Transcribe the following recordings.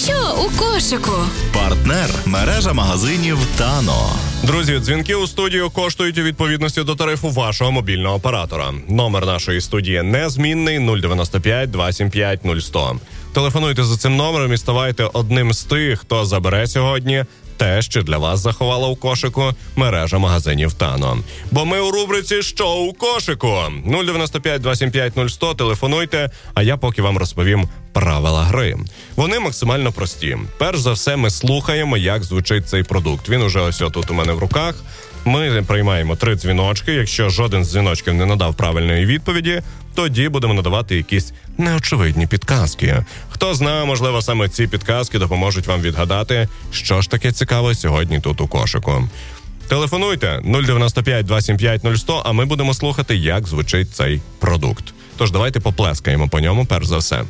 що у кошику? Партнер – мережа магазинів «Тано». Друзі, дзвінки у студію коштують у відповідності до тарифу вашого мобільного оператора. Номер нашої студії незмінний 095 275 0100. Телефонуйте за цим номером і ставайте одним з тих, хто забере сьогодні те, що для вас заховала у кошику мережа магазинів «Тано». Бо ми у рубриці «Що у кошику?» 095 275 0100, телефонуйте, а я поки вам розповім правила гри. Вони максимально прості. Перш за все, ми слухаємо, як звучить цей продукт. Він уже ось тут у мене в руках. Ми приймаємо 3 дзвіночки. Якщо жоден з дзвіночків не надав правильної відповіді, тоді будемо надавати якісь неочевидні підказки. Хто знає, можливо, саме ці підказки допоможуть вам відгадати, що ж таке цікаве сьогодні тут у кошику. Телефонуйте 095 275 0100, а ми будемо слухати, як звучить цей продукт. Тож давайте поплескаємо по ньому перш за все.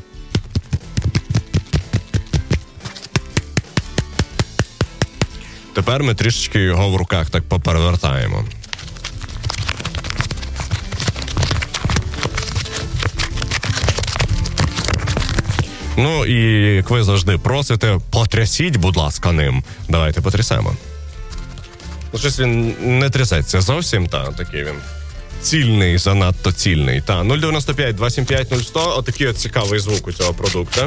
Тепер ми трішечки його в руках так поперевертаємо. Ну і, як ви завжди просите, потрясіть, будь ласка, ним. Давайте потрясемо. Ну, щось він не трясеться зовсім, такий він цільний, занадто цільний. 095 275 0100, отакий от цікавий звук у цього продукту.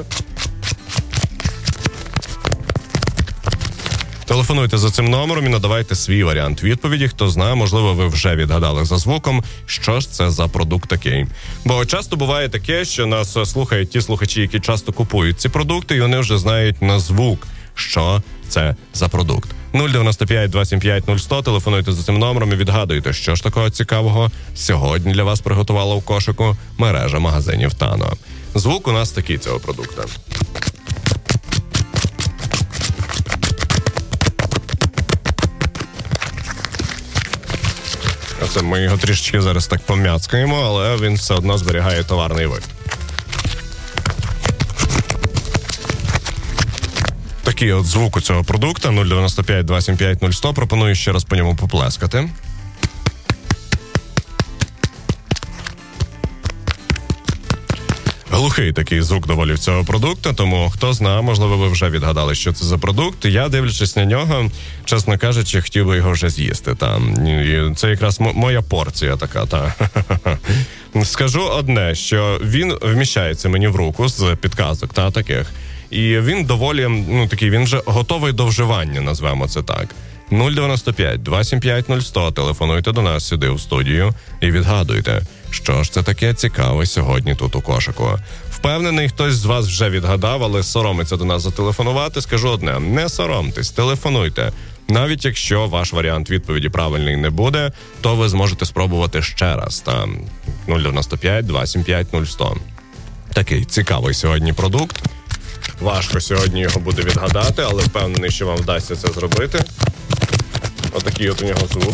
Телефонуйте за цим номером і надавайте свій варіант відповіді. Хто знає, можливо, ви вже відгадали за звуком, що ж це за продукт такий. Бо часто буває таке, що нас слухають ті слухачі, які часто купують ці продукти, і вони вже знають на звук, що це за продукт. 095 275 0100, телефонуйте за цим номером і відгадуйте, що ж такого цікавого сьогодні для вас приготувала у кошику мережа магазинів «Тано». Звук у нас такий цього продукту. Оце ми його трішечки зараз так пом'яцкаємо, але він все одно зберігає товарний вид. Такий от звук у цього продукту 095 275 0100. Пропоную ще раз по ньому поплескати. Глухий такий звук доволі в цього продукту, тому хто знає, можливо, ви вже відгадали, що це за продукт. Я, дивлячись на нього, чесно кажучи, хотів би його вже з'їсти. І це якраз моя порція така. Скажу одне, що він вміщається мені в руку з підказок таких. І він доволі, такий, він вже готовий до вживання, назвемо це так. 095 275 0100, телефонуйте до нас сюди в студію і відгадуйте, що ж це таке цікаве сьогодні тут у кошику. Впевнений, хтось з вас вже відгадав, але соромиться до нас зателефонувати. Скажу одне, не соромтесь, телефонуйте. Навіть якщо ваш варіант відповіді правильний не буде, то ви зможете спробувати ще раз. 095 275 0100. Такий цікавий сьогодні продукт. Важко сьогодні його буде відгадати, але впевнений, що вам вдасться це зробити. Отакий от у нього звук.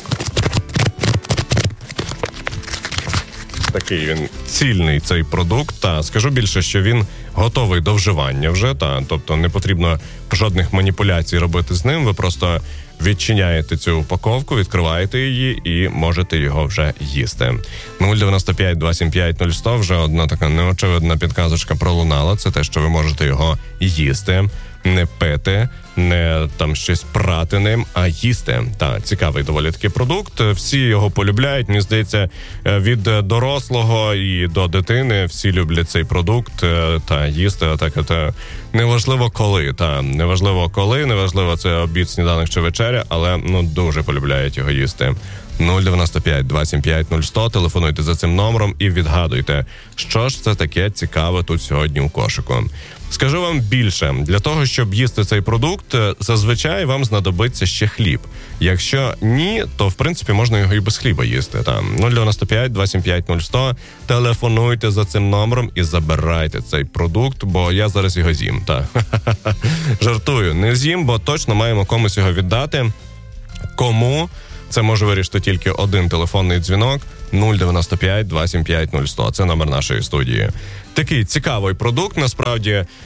Такий він цільний цей продукт. Скажу більше, що він готовий до вживання вже. Тобто не потрібно жодних маніпуляцій робити з ним. Ви просто відчиняєте цю упаковку, відкриваєте її і можете його вже їсти. 095 275 0100, вже одна така неочевидна підказочка пролунала. Це те, що ви можете його їсти, не пити, не щось прати ним, а їсти. Цікавий доволі такий продукт. Всі його полюбляють. Мені здається, від дорослого і до дитини всі люблять цей продукт їсти. Неважливо коли. Неважливо це обід, сніданок чи вечеря, але дуже полюбляють його їсти. 095 275 0100, телефонуйте за цим номером і відгадуйте, що ж це таке цікаве тут сьогодні у кошику. Скажу вам більше, для того, щоб їсти цей продукт, зазвичай вам знадобиться ще хліб. Якщо ні, то в принципі можна його і без хліба їсти. 095 275 0100, телефонуйте за цим номером і забирайте цей продукт, бо я зараз його з'їм. Жартую, не з'їм, бо точно маємо комусь його віддати. Кому? Це може вирішити тільки один телефонний дзвінок 095 275 0100. Це номер нашої студії. Такий цікавий продукт, насправді.